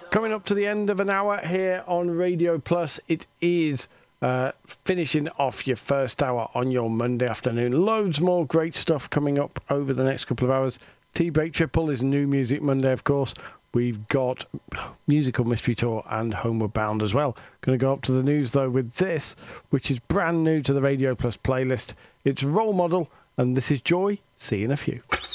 Coming up to the end of an hour here on Radio Plus, it is finishing off your first hour on your Monday afternoon. Loads more great stuff coming up over the next couple of hours. T-Break Triple is New Music Monday, of course. We've got Musical Mystery Tour and Homeward Bound as well. Going to go up to the news, though, with this, which is brand new to the Radio Plus playlist. It's Role Model, and this is Joy. See you in a few.